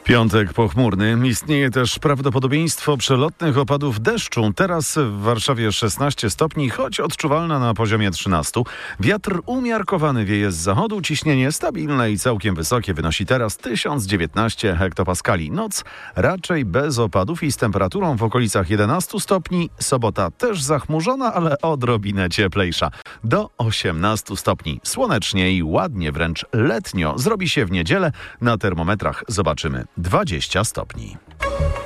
Piątek pochmurny. Istnieje też prawdopodobieństwo przelotnych opadów deszczu. Teraz w Warszawie 16 stopni, choć odczuwalna na poziomie 13. Wiatr umiarkowany wieje z zachodu. Ciśnienie stabilne i całkiem wysokie wynosi teraz 1019 hektopaskali. Noc raczej bez opadów i z temperaturą w okolicach 11 stopni. Sobota też zachmurzona, ale odrobinę cieplejsza. Do 18 stopni. Słonecznie i ładnie, wręcz letnio. Zrobi się w niedzielę. Na termometrach zobaczymy 20 stopni.